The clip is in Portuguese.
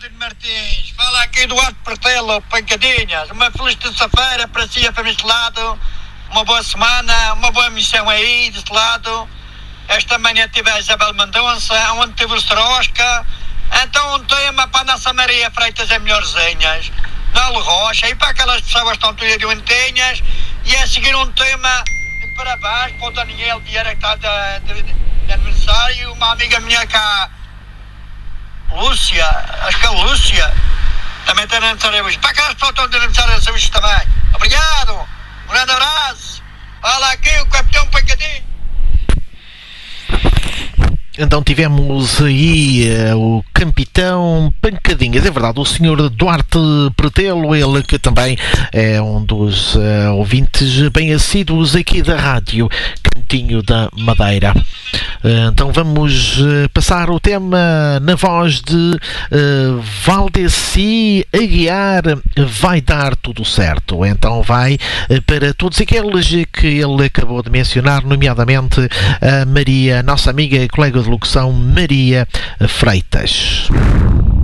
António Martins, fala aqui Eduardo Portelo, Pancadinhas, uma feliz terça-feira para si e para este lado, uma boa semana, uma boa missão aí deste lado. Esta manhã tive a Isabel Mendonça, onde teve o Sorosca, então um tema para a nossa Maria Freitas é Melhorzinhas, Nalo Rocha, e para aquelas pessoas que estão tudo doentinhas, e a seguir um tema de parabéns para o Daniel Vieira que está de aniversário, uma amiga minha cá, Lúcia, acho que é Lúcia, também está de aniversário hoje. Para aquelas pessoas que estão de aniversário hoje também. Obrigado, um grande abraço. Fala aqui o Capitão Pancadinho. Então tivemos aí o Capitão Pancadinhas, é verdade, o Sr. Duarte Pretelo, ele que também é um dos ouvintes bem assíduos aqui da rádio Cantinho da Madeira. Então vamos passar o tema na voz de Valdeci Aguiar, vai dar tudo certo. Então vai para todos aqueles que ele acabou de mencionar, nomeadamente a Maria, nossa amiga e colega de locução Maria Freitas.